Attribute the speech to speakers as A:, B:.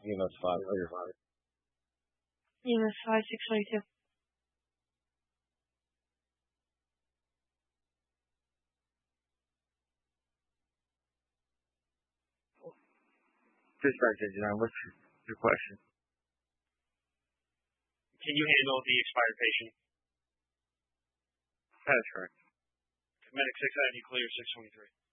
A: EMS 5 clear.
B: EMS 5622.
C: Dispatch Engine 9, what's your question?
D: Can you handle the expired patient?
C: That's correct.
D: Medic 6 ID clear 623.